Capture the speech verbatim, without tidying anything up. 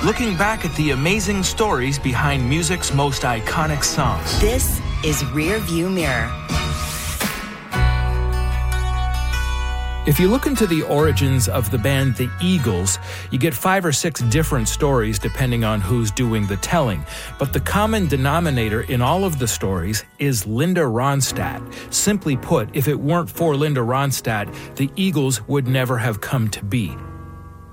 looking back at the amazing stories behind music's most iconic songs. This is Rear View Mirror. If you look into the origins of the band The Eagles, you get five or six different stories depending on who's doing the telling. But the common denominator in all of the stories is Linda Ronstadt. Simply put, if it weren't for Linda Ronstadt, the Eagles would never have come to be.